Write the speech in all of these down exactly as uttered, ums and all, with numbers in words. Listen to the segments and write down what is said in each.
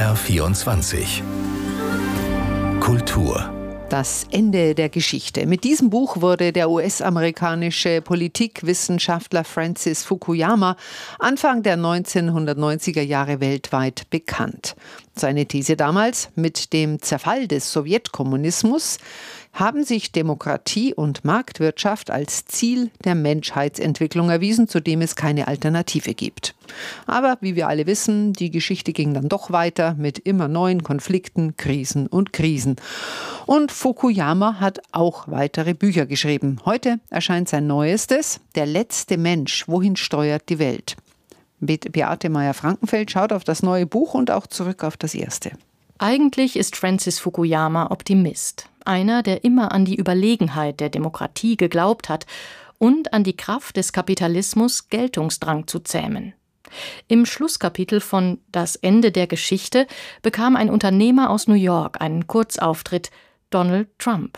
R vierundzwanzig. Kultur. Das Ende der Geschichte. Mit diesem Buch wurde der U S-amerikanische Politikwissenschaftler Francis Fukuyama Anfang der neunzehnhundertneunziger Jahre weltweit bekannt. Seine These damals: Mit dem Zerfall des Sowjetkommunismus haben sich Demokratie und Marktwirtschaft als Ziel der Menschheitsentwicklung erwiesen, zu dem es keine Alternative gibt. Aber wie wir alle wissen, die Geschichte ging dann doch weiter mit immer neuen Konflikten, Krisen und Krisen. Und Fukuyama hat auch weitere Bücher geschrieben. Heute erscheint sein neuestes, Der letzte Mensch, wohin steuert die Welt? Beate Meyer-Frankenfeld schaut auf das neue Buch und auch zurück auf das erste. Eigentlich ist Francis Fukuyama Optimist. Einer, der immer an die Überlegenheit der Demokratie geglaubt hat und an die Kraft des Kapitalismus, Geltungsdrang zu zähmen. Im Schlusskapitel von Das Ende der Geschichte bekam ein Unternehmer aus New York einen Kurzauftritt, Donald Trump.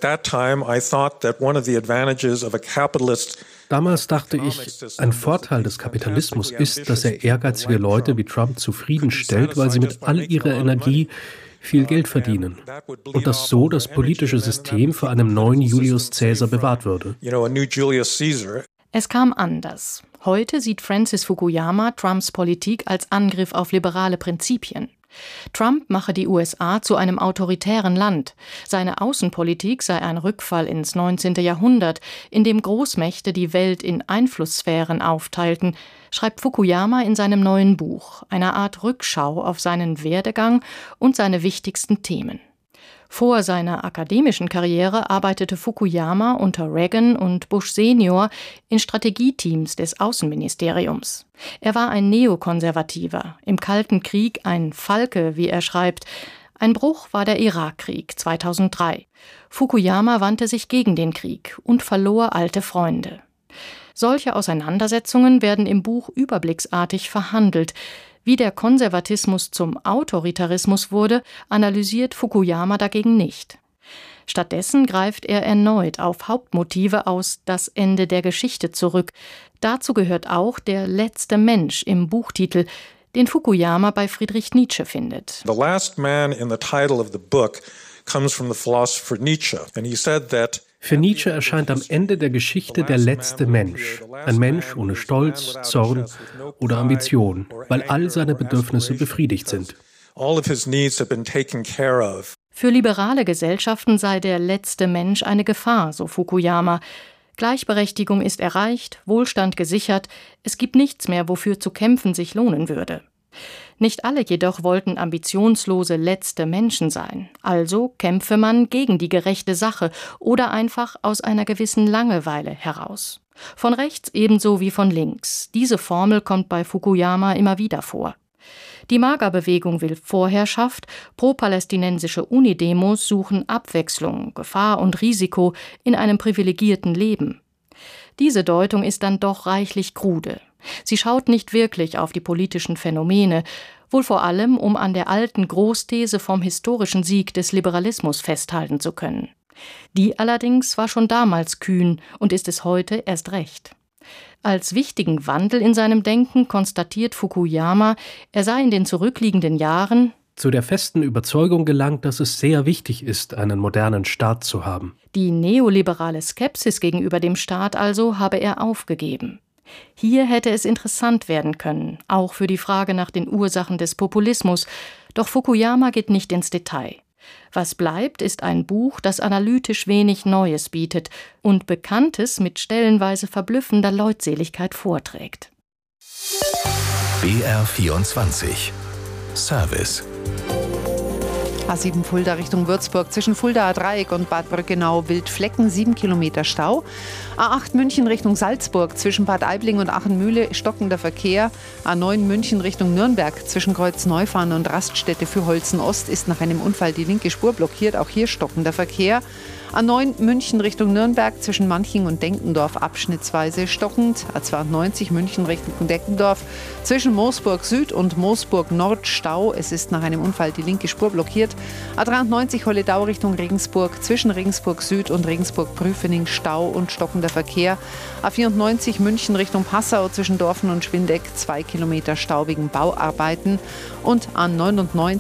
Damals dachte ich, ein Vorteil des Kapitalismus ist, dass er ehrgeizige Leute wie Trump zufriedenstellt, weil sie mit all ihrer Energie viel Geld verdienen und dass so das politische System vor einem neuen Julius Caesar bewahrt würde. Es kam anders. Heute sieht Francis Fukuyama Trumps Politik als Angriff auf liberale Prinzipien. Trump mache die U S A zu einem autoritären Land. Seine Außenpolitik sei ein Rückfall ins neunzehnte Jahrhundert, in dem Großmächte die Welt in Einflusssphären aufteilten, schreibt Fukuyama in seinem neuen Buch, einer Art Rückschau auf seinen Werdegang und seine wichtigsten Themen. Vor seiner akademischen Karriere arbeitete Fukuyama unter Reagan und Bush Senior in Strategieteams des Außenministeriums. Er war ein Neokonservativer, im Kalten Krieg ein Falke, wie er schreibt. Ein Bruch war der Irakkrieg zweitausenddrei. Fukuyama wandte sich gegen den Krieg und verlor alte Freunde. Solche Auseinandersetzungen werden im Buch überblicksartig verhandelt. Wie der Konservatismus zum Autoritarismus wurde, analysiert Fukuyama dagegen nicht. Stattdessen greift er erneut auf Hauptmotive aus Das Ende der Geschichte zurück. Dazu gehört auch der letzte Mensch im Buchtitel, den Fukuyama bei Friedrich Nietzsche findet. The last man in the title of the book comes from the philosopher Nietzsche, and he said that Für Nietzsche erscheint am Ende der Geschichte der letzte Mensch, ein Mensch ohne Stolz, Zorn oder Ambition, weil all seine Bedürfnisse befriedigt sind. Für liberale Gesellschaften sei der letzte Mensch eine Gefahr, so Fukuyama. Gleichberechtigung ist erreicht, Wohlstand gesichert, es gibt nichts mehr, wofür zu kämpfen sich lohnen würde. Nicht alle jedoch wollten ambitionslose letzte Menschen sein. Also kämpfe man gegen die gerechte Sache oder einfach aus einer gewissen Langeweile heraus. Von rechts ebenso wie von links. Diese Formel kommt bei Fukuyama immer wieder vor. Die Magerbewegung will Vorherrschaft, pro-palästinensische Unidemos suchen Abwechslung, Gefahr und Risiko in einem privilegierten Leben. Diese Deutung ist dann doch reichlich krude. Sie schaut nicht wirklich auf die politischen Phänomene, wohl vor allem, um an der alten Großthese vom historischen Sieg des Liberalismus festhalten zu können. Die allerdings war schon damals kühn und ist es heute erst recht. Als wichtigen Wandel in seinem Denken konstatiert Fukuyama, er sei in den zurückliegenden Jahren zu der festen Überzeugung gelangt, dass es sehr wichtig ist, einen modernen Staat zu haben. Die neoliberale Skepsis gegenüber dem Staat also habe er aufgegeben. Hier hätte es interessant werden können, auch für die Frage nach den Ursachen des Populismus. Doch Fukuyama geht nicht ins Detail. Was bleibt, ist ein Buch, das analytisch wenig Neues bietet und Bekanntes mit stellenweise verblüffender Leutseligkeit vorträgt. B R vierundzwanzig. Service. A sieben Fulda Richtung Würzburg, zwischen Fuldaer Dreieck und Bad Brückenau Wildflecken, sieben Kilometer Stau. A acht München Richtung Salzburg, zwischen Bad Aibling und Achenmühle stockender Verkehr. A neun München Richtung Nürnberg, zwischen Kreuz-Neufahren und Raststätte für Holzen Ost ist nach einem Unfall die linke Spur blockiert, auch hier stockender Verkehr. A neun München Richtung Nürnberg, zwischen Manching und Denkendorf abschnittsweise stockend. A zweiundneunzig München Richtung Deckendorf, zwischen Moosburg Süd und Moosburg Nord Stau. Es ist nach einem Unfall die linke Spur blockiert. A dreiundneunzig Holledau Richtung Regensburg, zwischen Regensburg Süd und Regensburg-Prüfening Stau und stockender Verkehr. A vierundneunzig München Richtung Passau, zwischen Dorfen und Schwindeck zwei Kilometer Stau wegen Bauarbeiten. Und A neunundneunzig